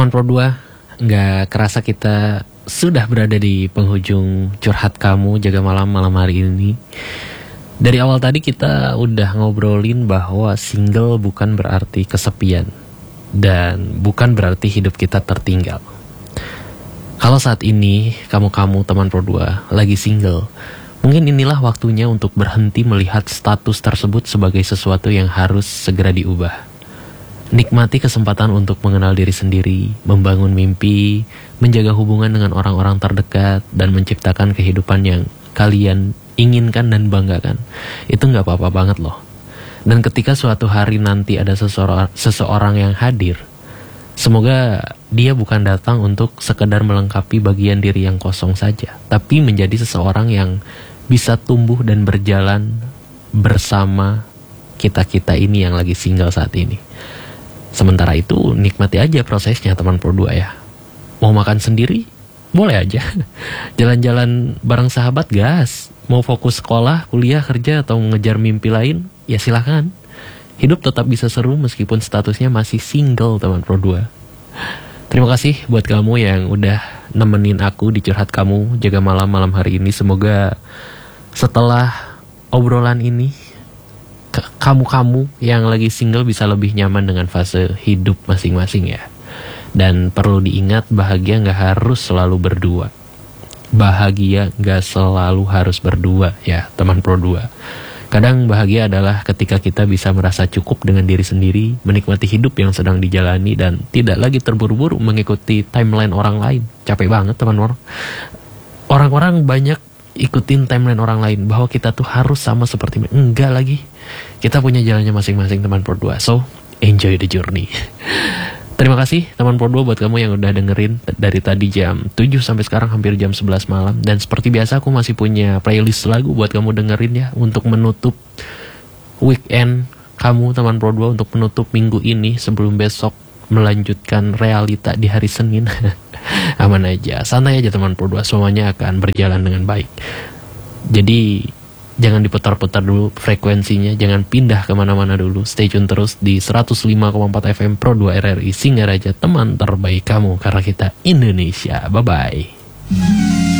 Teman Pro 2, nggak kerasa kita sudah berada di penghujung curhat kamu jaga malam hari ini. Dari awal tadi kita udah ngobrolin bahwa single bukan berarti kesepian dan bukan berarti hidup kita tertinggal. Kalau saat ini kamu teman Pro 2 lagi single, mungkin inilah waktunya untuk berhenti melihat status tersebut sebagai sesuatu yang harus segera diubah. Nikmati kesempatan untuk mengenal diri sendiri, membangun mimpi, menjaga hubungan dengan orang-orang terdekat, dan menciptakan kehidupan yang kalian inginkan dan banggakan. Itu gak apa-apa banget loh. Dan ketika suatu hari nanti ada seseorang yang hadir, semoga dia bukan datang untuk sekedar melengkapi bagian diri yang kosong saja, tapi menjadi seseorang yang bisa tumbuh dan berjalan bersama kita-kita ini yang lagi single saat ini. Sementara itu nikmati aja prosesnya teman Pro 2 ya. Mau makan sendiri? Boleh aja. Jalan-jalan bareng sahabat gas. Mau fokus sekolah, kuliah, kerja, atau mengejar mimpi lain? Ya silakan. Hidup tetap bisa seru meskipun statusnya masih single teman Pro 2. Terima kasih buat kamu yang udah nemenin aku di curhat kamu jaga malam hari ini. Semoga setelah obrolan ini kamu yang lagi single bisa lebih nyaman dengan fase hidup masing-masing ya. Dan perlu diingat, bahagia gak harus selalu berdua. Bahagia gak selalu harus berdua ya teman Pro 2. Kadang bahagia adalah ketika kita bisa merasa cukup dengan diri sendiri, menikmati hidup yang sedang dijalani, dan tidak lagi terburu-buru mengikuti timeline orang lain. Capek banget teman-teman. Orang-orang banyak ikutin timeline orang lain bahwa kita tuh harus sama seperti mereka. Enggak lagi. Kita punya jalannya masing-masing teman Pro 2. So, enjoy the journey. Terima kasih teman Pro 2 buat kamu yang udah dengerin dari tadi jam 7 sampai sekarang hampir jam 11 malam. Dan seperti biasa aku masih punya playlist lagu buat kamu dengerin ya, untuk menutup weekend kamu teman Pro 2, untuk menutup minggu ini sebelum besok melanjutkan realita di hari Senin. Aman aja, santai aja teman Pro 2, semuanya akan berjalan dengan baik. Jadi jangan diputar-putar dulu frekuensinya, jangan pindah kemana-mana dulu. Stay tune terus di 105,4 FM Pro 2 RRI Singaraja, teman terbaik kamu, karena kita Indonesia. Bye-bye.